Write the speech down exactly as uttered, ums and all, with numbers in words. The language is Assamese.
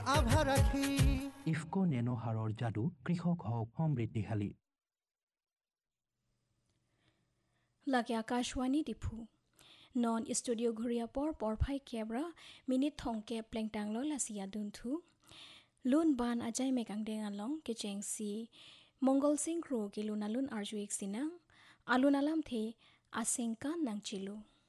আভা ৰাখি ইফকো নেনো হাৰৰ যাদু কৃষক হওক সমৃদ্ধিশালী লাগে আকাশবাণী ডিফু নন স্টুডিও ঘুরিয়া পর পরফাই কেবরা মিনিট থংকে প্লেংটাংলো লাসিয়া দুনথু লুন বান আজাই মেকাং দেঙালং কেচেংসি মঙ্গল সিং ক্রো গিলুনালুন আরজুইক সিনাং আলুন আলাম থে আসেংকা নাংচিলু